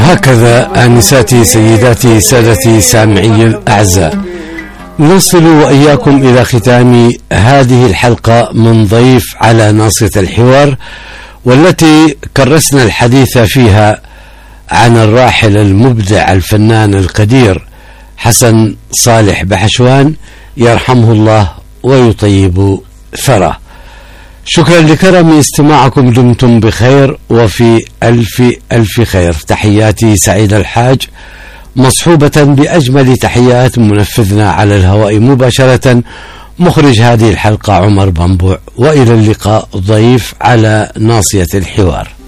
وهكذا آنساتي سيداتي سادتي سامعي الأعزاء، نصل وإياكم إلى ختام هذه الحلقة من ضيف على ناصية الحوار، والتي كرسنا الحديث فيها عن الراحل المبدع الفنان القدير حسن صالح بحشوان يرحمه الله ويطيب ثراه. شكرا لكرم استماعكم، دمتم بخير وفي ألف خير. تحياتي سعيد الحاج، مصحوبة بأجمل تحيات منفذنا على الهواء مباشرة مخرج هذه الحلقة عمر بنبوع، وإلى اللقاء ضيف على ناصية الحوار.